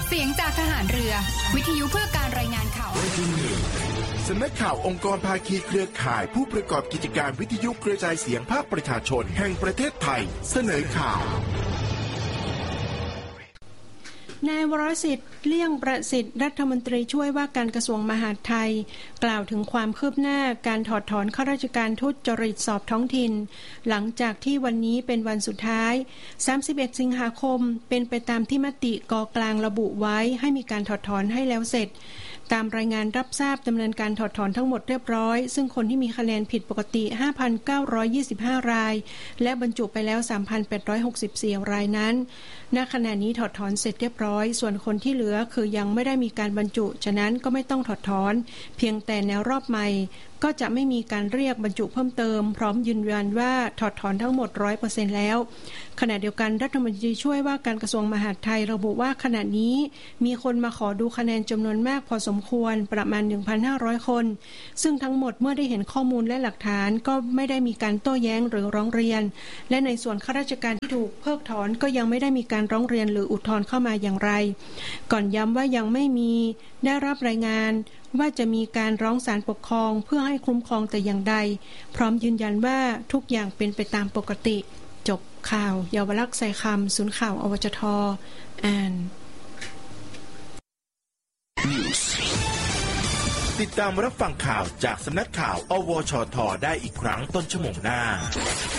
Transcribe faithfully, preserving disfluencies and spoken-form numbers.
เสียงจากทหารเรือวิทยุเพื่อการรายงานข่าวสำนักข่าวองค์กรภาคีเครือข่ายผู้ประกอบกิจการวิทยุกระจายเสียงภาคประชาชนแห่งประเทศไทยเสนอข่าวนายวรสิทธิ์เลี่ยงประสิทธิ์รัฐมนตรีช่วยว่าการกระทรวงมหาดไทยกล่าวถึงความคืบหน้าการถอดถอนข้าราชการทุจริตสอบท้องถิ่นหลังจากที่วันนี้เป็นวันสุดท้ายสามสิบเอ็ดสิงหาคมเป็นไปตามที่มติกกลางระบุไว้ให้มีการถอดถอนให้แล้วเสร็จตามรายงานรับทราบดำเนินการถอดถอนทั้งหมดเรียบร้อยซึ่งคนที่มีคะแนนผิดปกติ ห้าพันเก้าร้อยยี่สิบห้า รายและบรรจุไปแล้ว สามพันแปดร้อยหกสิบสี่ รายนั้นณขณะนี้ถอดถอนเสร็จเรียบร้อยส่วนคนที่เหลือคือยังไม่ได้มีการบรรจุฉะนั้นก็ไม่ต้องถอดถอนเพียงแต่แนวรอบใหม่ก็จะไม่มีการเรียกบรรจุเพิ่มเติมพร้อมยืนยันว่าถอดถอนทั้งหมด ร้อยเปอร์เซ็นต์ แล้วขณะเดียวกันรัฐมนตรีช่วยว่าการกระทรวงมหาดไทยระบุว่าขณะนี้มีคนมาขอดูคะแนนจำนวนมากพอสมควรประมาณ หนึ่งพันห้าร้อย คนซึ่งทั้งหมดเมื่อได้เห็นข้อมูลและหลักฐานก็ไม่ได้มีการโต้แย้งหรือร้องเรียนและในส่วนข้าราชการที่ถูกเพิกถอนก็ยังไม่ได้มีการร้องเรียนหรืออุทธรณ์เข้ามาอย่างไรก่อนย้ำว่ายังไม่มีได้รับรายงานว่าจะมีการร้องศาลปกครองเพื่อให้คุ้มครองแต่อย่างใดพร้อมยืนยันว่าทุกอย่างเป็นไปตามปกติจบข่าวเยาวลักษณ์ใส่คำศูนย์ข่าวอวจท.อ่านติดตามรับฟังข่าวจากสำนักข่าวอวชท.ได้อีกครั้งต้นชั่วโมงหน้า